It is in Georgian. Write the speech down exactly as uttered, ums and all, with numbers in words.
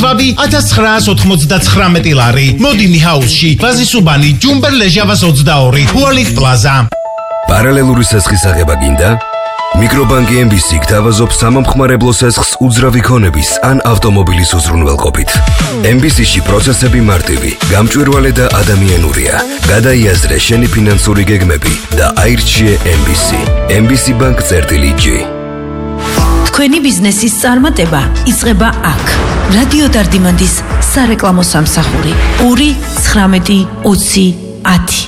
ზვაბი ათას ცხრაას ოთხმოცდაცხრამეტი ლარი. მოდინი ჰაუსში, ბაზისუბანი, ჯუმბერ ლეჟავას ოცდაორი, ჰუალიხ პლაზა. პარალელური სესხის აღება გინდა? მიკრობანკი ემ ბი სი გთავაზობს სამომხმარებლო სესხს უძრავი ქონების ან ავტომობილის უზრუნველყოფით. ემ ბი სი-ში პროცესები მარტივი, გამჭვირვალე და ადამიანურია. გადაიაზრე შენი ფინანსური გეგმები და აირჩიე ემ ბი სი. ემ ბი სი ბანკ წერტილი ჯი. თქვენი ბიზნესის წარმატება იწყება აქ. რადიო დარდიმანდის სარეკლამო სამსახური ორი ცხრამეტი ოცი ათი.